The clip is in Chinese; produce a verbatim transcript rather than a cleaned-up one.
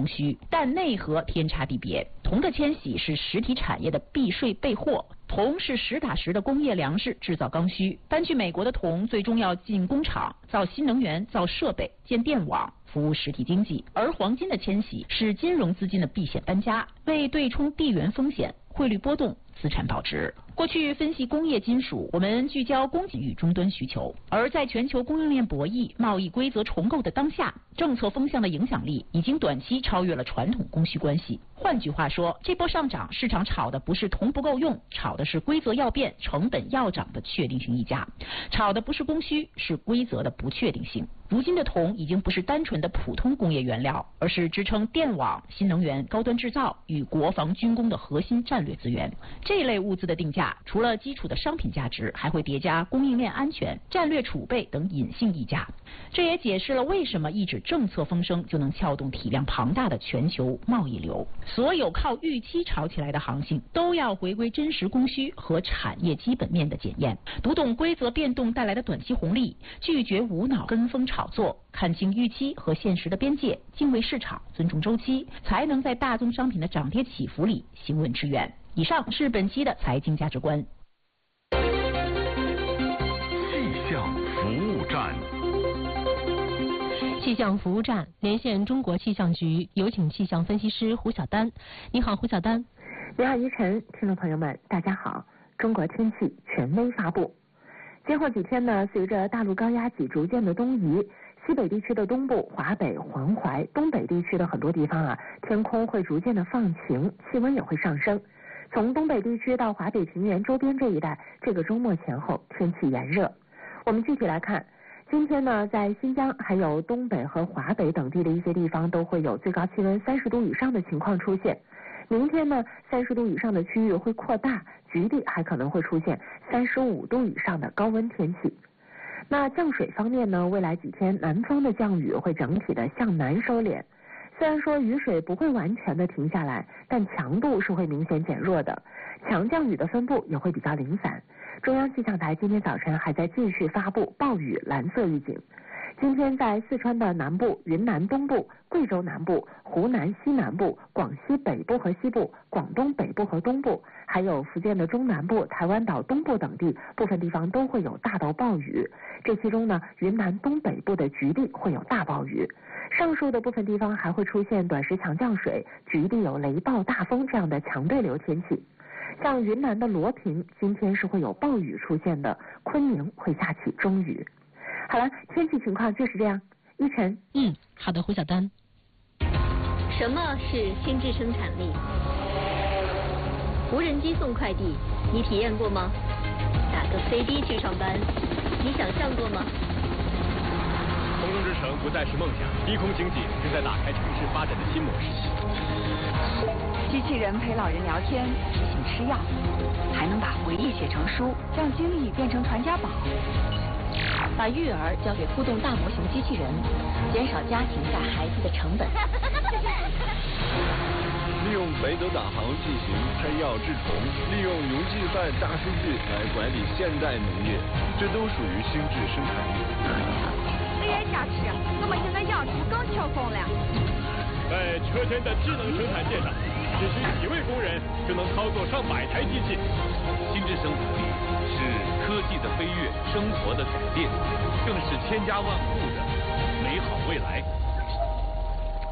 供需，但内核天差地别。铜的迁徙是实体产业的避税备货，铜是实打实的工业粮食，制造刚需。搬去美国的铜最终要进工厂，造新能源，造设备，建电网，服务实体经济。而黄金的迁徙是金融资金的避险搬家，为对冲地缘风险、汇率波动、资产保值。过去分析工业金属，我们聚焦供给与终端需求，而在全球供应链博弈、贸易规则重构的当下，政策风向的影响力已经短期超越了传统供需关系。换句话说，这波上涨，市场炒的不是铜不够用，炒的是规则要变、成本要涨的确定性溢价，炒的不是供需，是规则的不确定性。如今的铜已经不是单纯的普通工业原料，而是支撑电网、新能源、高端制造与国防军工的核心战略资源。这类物资的定价，除了基础的商品价值，还会叠加供应链安全、战略储备等隐性溢价。这也解释了为什么一纸政策风声就能撬动体量庞大的全球贸易流。所有靠预期炒起来的行情，都要回归真实供需和产业基本面的检验，读懂规则变动带来的短期红利，拒绝无脑跟风炒作，看清预期和现实的边界，敬畏市场，尊重周期，才能在大宗商品的涨跌起伏里行稳致远。以上是本期的财经价值观。 气象服务站， 气象服务站连线中国气象局，有请气象分析师胡晓丹。你好，胡晓丹。 你好，依晨，听众朋友们，大家好。中国天气权威发布。今后几天呢，随着大陆高压脊逐渐的东移，西北地区的东部、华北、黄淮、东北地区的很多地方啊，天空会逐渐的放晴，气温也会上升。从东北地区到华北平原周边这一带，这个周末前后天气炎热。我们具体来看，今天呢，在新疆还有东北和华北等地的一些地方都会有最高气温三十度以上的情况出现。明天呢，三十度以上的区域会扩大，局地还可能会出现三十五度以上的高温天气。那降水方面呢，未来几天南方的降雨会整体的向南收敛。虽然说雨水不会完全的停下来，但强度是会明显减弱的，强降雨的分布也会比较零散。中央气象台今天早晨还在继续发布暴雨蓝色预警。今天在四川的南部、云南东部、贵州南部、湖南西南部、广西北部和西部、广东北部和东部，还有福建的中南部、台湾岛东部等地，部分地方都会有大到暴雨。这其中呢，云南东北部的局地会有大暴雨。上述的部分地方还会出现短时强降水，局地有雷暴大风这样的强对流天气。像云南的罗平今天是会有暴雨出现的，昆明会下起中雨。好了，天气情况就是这样。依晨， 嗯，好的，胡晓丹。 什么是心智生产力？无人机送快递，你体验过吗？打个飞的去上班，你想象过吗？ 空中之城不再是梦想，低空经济正在打开城市发展的新模式。 机器人陪老人聊天，提醒吃药，还能把回忆写成书，让经历变成传家宝。 把育儿交给互动大模型机器人，减少家庭带孩子的成本。 利用雷德导航进行拍药治虫，利用农技范大数据来管理现代农业，这都属于心智生产力。 哎呀，下去，我们现在要出更秋风了。 在车间的智能生产线上，只需几位工人就能操作上百台机器。 心智生产力是科技的飞跃，生活的改变，更是千家万户的美好未来。